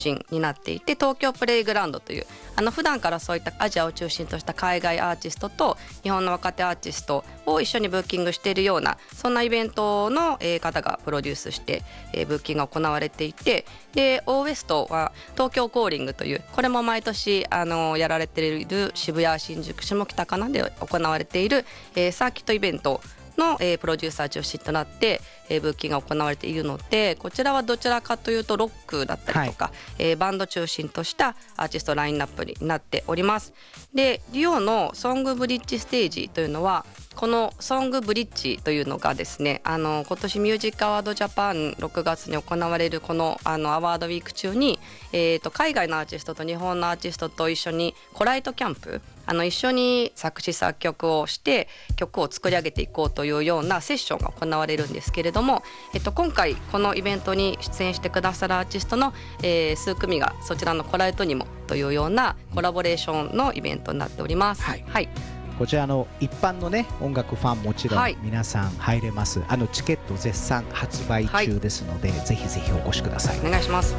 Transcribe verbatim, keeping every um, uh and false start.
心になっていて、東京プレイグラウンドというあの普段からそういったアジアを中心とした海外アーティストと日本の若手アーティストを一緒にブッキングしているような、そんなイベントの、えー、方がプロデュースして、えー、ブッキングが行われていて、でオーウエストは東京コーリングという、これも毎年あのやられている渋谷、新宿、下北かなで行われている、えー、サーキットイベントの、えー、プロデューサー中心となって、えー、ブッキングが行われているので、こちらはどちらかというとロックだったりとか、はい、えー、バンド中心としたアーティストラインナップになっております。でリオのソングブリッジステージというのは、このソングブリッジというのがですね、あの今年ミュージックアワードジャパンろくがつに行われるこの、あのアワードウィーク中に、えー、と海外のアーティストと日本のアーティストと一緒にコライトキャンプ、あの一緒に作詞作曲をして曲を作り上げていこうというようなセッションが行われるんですけれども、えっと、今回このイベントに出演してくださるアーティストの、えー、数組がそちらのコライトにもというようなコラボレーションのイベントになっております。はい、はい、 こちらの一般のね音楽ファンもちろん皆さん入れます、はい、あのチケット絶賛発売中ですので、はい、ぜひぜひお越しください。 お願いします。